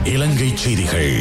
இலங்கை செய்திகள்.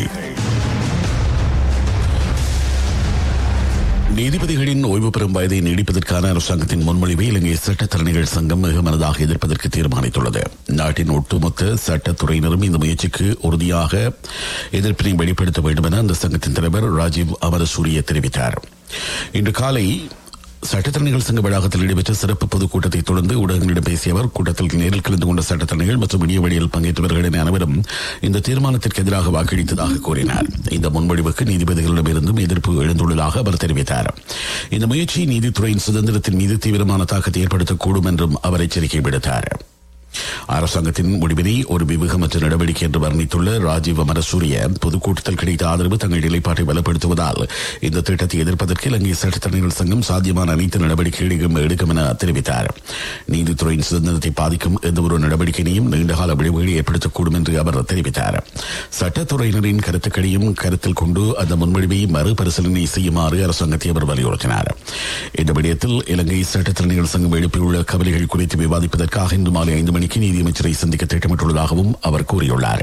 நீதிபதிகளின் ஓய்வு பெறும் வயதை நீடிப்பதற்கான அரசாங்கத்தின் முன்மொழிவை இலங்கை சட்டத்தரணிகள் சங்கம் மிக மனதாக எதிர்ப்பதற்கு தீர்மானித்துள்ளது. நாட்டின் ஒட்டுமொத்த சட்டத்துறையினரும் இந்த முயற்சிக்கு உறுதியாக எதிர்ப்பினை வெளிப்படுத்த வேண்டும் என அந்த சங்கத்தின் தலைவர் ராஜீவ் அமரசூரிய தெரிவித்தார். இன்று காலை சட்டத்தரணிகள் சங்க வளாகத்தில் நடைபெற்ற சிறப்பு பொதுக்கூட்டத்தை தொடர்ந்து ஊடகங்களிடம் பேசிய அவர், கூட்டத்தில் நேரில் கலந்து கொண்ட சட்டத்தரணிகள் மற்றும் இணைய வழியில் பங்கேற்றவர்கள் என அனைவரும் இந்த தீர்மானத்திற்கு எதிராக வாக்களித்ததாக கூறினார். இந்த முன்மொழிவுக்கு நீதிபதிகளிடமிருந்தும் எதிர்ப்பு எழுந்துள்ளதாக அவர் தெரிவித்தார். இந்த முயற்சி நீதித்துறையின் சுதந்திரத்தின் மீது தீவிரமான தாக்கத்தை ஏற்படுத்தக்கூடும் என்றும் அவர் எச்சரிக்கை விடுத்தார். அரசாங்கத்தின் முடிவினை ஒரு விவேகமற்ற நடவடிக்கை என்று வர்ணித்துள்ள ராஜீவ் அமரசூரிய, பொதுக்கூட்டத்தில் கிடைத்த ஆதரவு தங்கள் நிலைப்பாட்டை பலப்படுத்துவதால் இந்த திட்டத்தை எதிர்ப்பதற்கு இலங்கை சட்டத்தரணிகள் சங்கம் சாத்தியமான அனைத்து நடவடிக்கைகளையும் எடுக்கும் என தெரிவித்தார். நீதித்துறையின் சுதந்திரத்தை பாதிக்கும் எந்தவொரு நடவடிக்கையையும் நீண்டகால விளைவுகளை ஏற்படுத்தக்கூடும் என்று அவர் தெரிவித்தார். சட்டத்துறையினரின் கருத்துக்களையும் கருத்தில் கொண்டு அந்த முன்மொழிவை மறுபரிசீலனை செய்யுமாறு அரசாங்கத்தை அவர் வலியுறுத்தினார். இந்த விடயத்தில் இலங்கை சட்டத்தரணிகள் சங்கம் எழுப்பியுள்ள கவலைகள் குறித்து விவாதிப்பதற்காக இன்று மாலை 5 மணிக்கு நீதியமைச்சரை சந்திக்க திட்டமிட்டுள்ளதாகவும் அவர் கூறியுள்ளார்.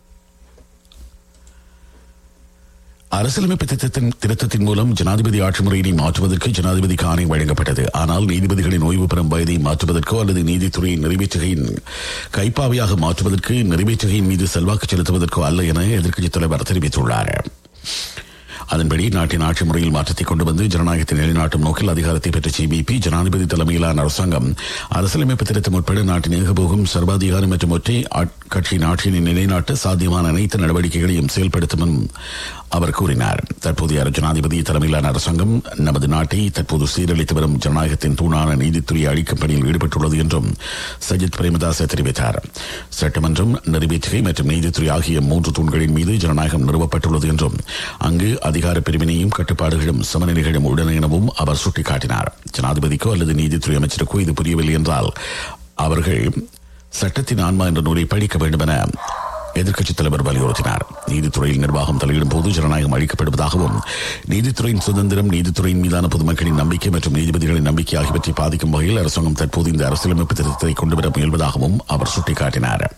அரசியலமைப்பு திருத்தத்தின் மூலம் ஜனாதிபதி ஆட்சி முறையினை மாற்றுவதற்கு ஜனாதிபதிக்கு ஆணை வழங்கப்பட்டது. ஆனால் நீதிபதிகளின் ஓய்வு பெறும் வயதை மாற்றுவதற்கோ அல்லது நீதித்துறையின் நிறைவேற்றுகையின் கைப்பாவையாக மாற்றுவதற்கு நிறைவேற்றுகையின் மீது செல்வாக்கு செலுத்துவதற்கோ அல்ல என எதிர்க்கட்சித் தலைவர் தெரிவித்துள்ளார். அதன்படி நாட்டின் ஆட்சி முறையில் மாற்றத்தை கொண்டு வந்து ஜனநாயகத்தை நிலைநாட்டும் நோக்கில் அதிகாரத்தை பெற்ற ஜேவிபி ஜனாதிபதி தலைமையிலான அரசாங்கம் அரசியலமைப்பு திருத்தம் உட்பட நாட்டின் ஏகபோகம் சர்வாதிகாரம் மற்றும் ஒற்றை கட்சியின் ஆட்சியினை நிலைநாட்ட சாத்தியமான அனைத்து நடவடிக்கைகளையும் செயல்படுத்தும் அவர் கூறினார். தற்போதைய ஜனாதிபதி தலைமையிலான அரசாங்கம் நமது நாட்டை தற்போது சீரழித்து வரும் ஜனநாயகத்தின் தூணான நீதித்துறையை அழிக்கும் பணியில் ஈடுபட்டுள்ளது என்றும் சஜித் பிரேமதாச தெரிவித்தார். சட்டமன்றம், நிறைவேற்றுகை மற்றும் நீதித்துறை ஆகிய 3 தூண்களின் மீது ஜனநாயகம் நிறுவப்பட்டுள்ளது என்றும் அங்கு அதிகார பிரிவினையும் கட்டுப்பாடுகளும் சமநிலைகளும் உடனே எனவும் அவர் சுட்டிக்காட்டினார். ஜனாதிபதிக்கோ அல்லது நீதித்துறை அமைச்சருக்கோ இது புரியவில்லை என்றால் அவர்கள் சட்டத்தின் ஆன்மா என்ற நூலை படிக்க வேண்டும் என எதிர்க்கட்சித் தலைவர் வலியுறுத்தினார். நீதித்துறையில் நிர்வாகம் தலையிடும் போது ஜனநாயகம் அளிக்கப்படுவதாகவும் நீதித்துறையின் சுதந்திரம், நீதித்துறையின் மீதான பொதுமக்களின் நம்பிக்கை மற்றும் நீதிபதிகளின் நம்பிக்கை ஆகியவற்றை பாதிக்கும் வகையில் அரசாங்கம் தற்போது இந்த அரசியலமைப்பு திருத்தத்தை கொண்டுவர முயல்வதாகவும் அவர் சுட்டிக்காட்டினார்.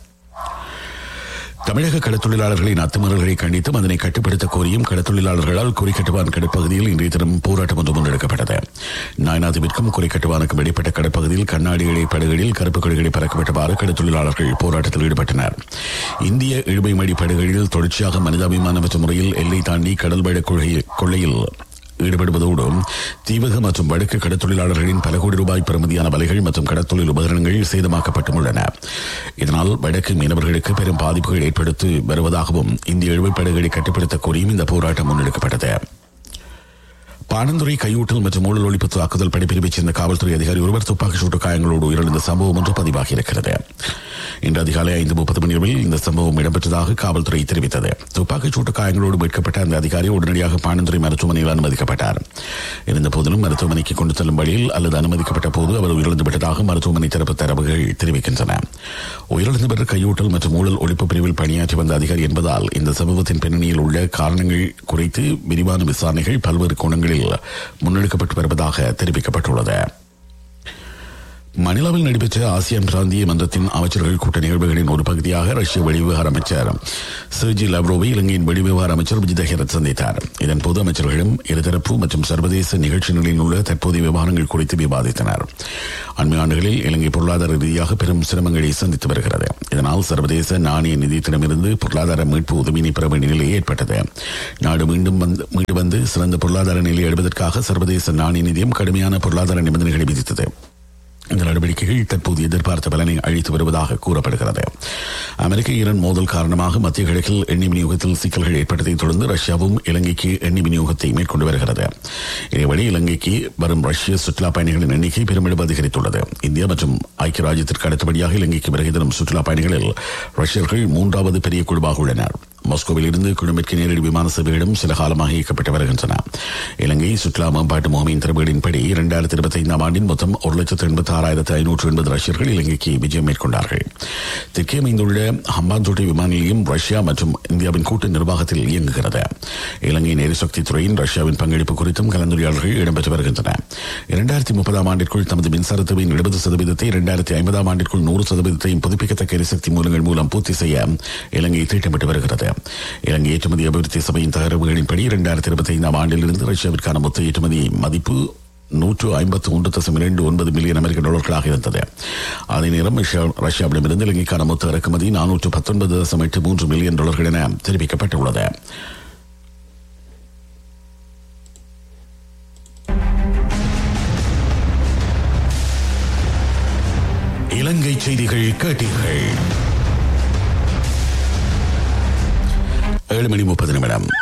தமிழக கடற்தொழிலாளர்களின் அத்துமீறல்களை கண்டித்தும் அதனை கட்டுப்படுத்த கோரியும் கடற்தொழிலாளர்களால் குறிக்கட்டுவான் கடற்பகுதியில் இன்றைய தினம் போராட்டம் ஒன்று முன்னெடுக்கப்பட்டது. நாயனாதீவிற்கும் குறிக்கட்டுவானுக்கும் இடைப்பட்ட கடற்பகுதியில் கண்ணாடி இழை படகுகளில் கருப்பு கொடிகளை பறக்கவிட்டவாறு கடற்தொழிலாளர்கள் போராட்டத்தில் ஈடுபட்டனர். இந்திய இழுமைமடி படகுகளில் தொடர்ச்சியாக மனிதாபிமானமற்ற முறையில் எல்லை தாண்டி கடல் வழ கொள்ளையில் ஈடுபடுவதோடு தீவக மற்றும் வடக்கு கடற்தொழிலாளர்களின் பல கோடி ரூபாய் பெறுமதியான வலைகள் மற்றும் கடற்தொழில் உபகரணங்கள் சேதமாக்கப்பட்டுள்ளன. இதனால் வடக்கு மீனவர்களுக்கு பெரும் பாதிப்புகள் ஏற்படுத்தி வருவதாகவும் இந்திய இழுவைப்படகுகளை கட்டுப்படுத்த கோரியும் இந்த போராட்டம் முன்னெடுக்கப்பட்டது. பாணந்துறை கையூட்டல் மற்றும் ஊழல் ஒழிப்பு தாக்குதல் படைப்பிரிவைச் சேர்ந்த காவல்துறை அதிகாரி ஒருவர் துப்பாக்கி சூட்டு காயங்களோடு உயிரிழந்த சம்பவம் ஒன்று பதிவாகி இருக்கிறது. இன்று அதிகாலை 5:30 மணியளவில் இந்த சம்பவம் இடம்பெற்றதாக காவல்துறை தெரிவித்தது. துப்பாக்கிச் சூட்டு காயங்களோடு மீட்கப்பட்ட அந்த அதிகாரி உடனடியாக பாணந்துறை மருத்துவமனையில் அனுமதிக்கப்பட்டார். இருந்த போதிலும் மருத்துவமனைக்கு கொண்டு செல்லும் வழியில் அல்லது அனுமதிக்கப்பட்ட போது அவர் உயிரிழந்து விட்டதாக மருத்துவமனை தரப்பு தரவுகள் தெரிவிக்கின்றன. உயிரிழந்தவர் கையூட்டல் மற்றும் ஊழல் ஒழிப்பு பிரிவில் பணியாற்றி வந்த அதிகாரி என்பதால் இந்த சம்பவத்தின் பின்னணியில் உள்ள காரணங்கள் குறித்து விரிவான விசாரணைகள் பல்வேறு கோணங்களில் முன்னெடுக்கப்பட்டு வருவதாக தெரிவிக்கப்பட்டுள்ளது. மணிலாவில் நடைபெற்ற ஆசியான் பிராந்திய மன்றத்தின் அமைச்சர்கள் கூட்ட நிகழ்வுகளின் ஒரு பகுதியாக ரஷ்ய வெளிவிவகார அமைச்சர் செர்ஜி லாவ்ரோவை இலங்கையின் வெளிவிவகார அமைச்சர் விஜித ஹெரத் சந்தித்தார். இதன்போது அமைச்சர்களும் இருதரப்பு மற்றும் சர்வதேச நிகழ்ச்சிகளில் உள்ள தற்போதைய விவகாரங்கள் குறித்து விவாதித்தனர். அண்மை ஆண்டுகளில் இலங்கை பொருளாதார ரீதியாக பெரும் சிரமங்களை சந்தித்து வருகிறது. இதனால் சர்வதேச நாணய நிதியத்திடமிருந்து பொருளாதார மீட்பு உதவியினை பெற வேண்டிய நிலை ஏற்பட்டது. நாடு மீண்டும் வந்து சிறந்த பொருளாதார நிலையை அடைவதற்காக சர்வதேச நாணய நிதியம் கடுமையான பொருளாதார நிபந்தனைகளை விதித்தது. இந்த நடவடிக்கைகள் தற்போது எதிர்பார்த்த பலனை அளித்து வருவதாக கூறப்படுகிறது. அமெரிக்க ஈரான் மோதல் காரணமாக மத்திய கிழக்கில் எண்ணெய் விநியோகத்தில் சிக்கல்கள் ஏற்பட்டதை தொடர்ந்து ரஷ்யாவும் இலங்கைக்கு எண்ணெய் விநியோகத்தை மேற்கொண்டு வருகிறது. இதேவழி இலங்கைக்கு வரும் ரஷ்ய சுற்றுலா பயணிகளின் எண்ணிக்கை பெருமளவு அதிகரித்துள்ளது. இந்தியா மற்றும் ஐக்கிய ராஜ்யத்திற்கு அடுத்தபடியாக இலங்கைக்கு வருகை தரும் சுற்றுலா பயணிகளில் ரஷ்யர்கள் 3வது பெரிய குழுவாக உள்ளனர். மாஸ்கோவில் இருந்து குழுமிற்கு நேரடி விமான சேவைகளும் சில காலமாக இயக்கப்பட்டு வருகின்றன. இலங்கை சுற்றுலா மேம்பாட்டு முகமையின் தரவுகளின்படி 2025 ஆண்டின் மொத்தம் 1,86,580 ரஷ்யர்கள் இலங்கைக்கு விஜயம் மேற்கொண்டார்கள். தெற்கே அமைந்துள்ள ஹம்பாந்தோட்டை விமான நிலையம் ரஷ்யா மற்றும் இந்தியாவின் கூட்டு நிர்வாகத்தில் இயங்குகிறது. இலங்கையின் எரிசக்தி துறையின் ரஷ்யாவின் பங்களிப்பு குறித்தும் கலந்துரையாடல்கள் இடம்பெற்று வருகின்றன. 2030 ஆண்டிற்குள் தமது மின்சார தேவையின் 70%, 2050 ஆண்டிற்குள் 100% புதுப்பிக்கத்தக்க எரிசக்தி மூலங்கள் மூலம் பூர்த்தி செய்ய இலங்கை திட்டமிட்டு வருகிறது. இலங்கை ஏற்றுமதி அபிவிருத்தி சபையின் தகவல்களின்படி 2025 ஆண்டிலிருந்து ரஷ்யாவிற்கான மொத்த ஏற்றுமதி மதிப்பு 151.29 மில்லியன் அமெரிக்க டாலர்களாக இருந்தது. அதே நேரம் ரஷ்யாவிடமிருந்து இலங்கைக்கான மொத்த இறக்குமதி 419.83 மில்லியன் டாலர்கள் என தெரிவிக்கப்பட்டுள்ளது. இலங்கை செய்திகள் கேட்டீர்கள். 7:30